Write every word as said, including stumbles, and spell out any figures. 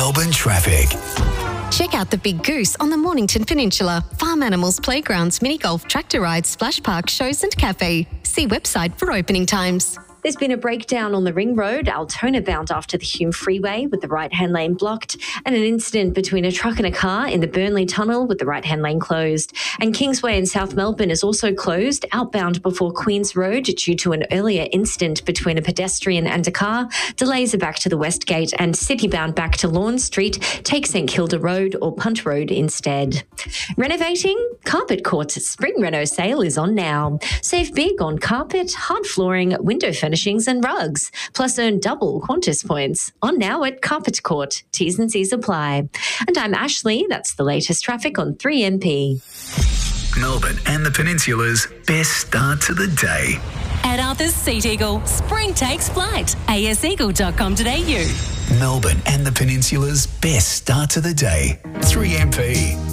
Melbourne traffic. Check out the Big Goose on the Mornington Peninsula. Farm animals, playgrounds, mini golf, tractor rides, splash park, shows and cafe. See website for opening times. There's been a breakdown on the Ring Road, Altona bound after the Hume Freeway with the right-hand lane blocked, and an incident between a truck and a car in the Burnley Tunnel with the right-hand lane closed. And Kingsway in South Melbourne is also closed, outbound before Queen's Road due to an earlier incident between a pedestrian and a car. Delays are back to the West Gate, and city-bound back to Lawn Street. Take St Kilda Road or Punt Road instead. Renovating? Carpet Court's Spring Reno sale is on now. Save big on carpet, hard flooring, window furniture, furnishings and rugs, plus earn double Qantas points. On now at Carpet Court. T's and C's apply. And I'm Ashley. That's the latest traffic on three M P. Melbourne and the Peninsula's best start to the day. At Arthur's Seat Eagle, spring takes flight. a s eagle dot com dot a u. Melbourne and the Peninsula's best start to the day. three M P.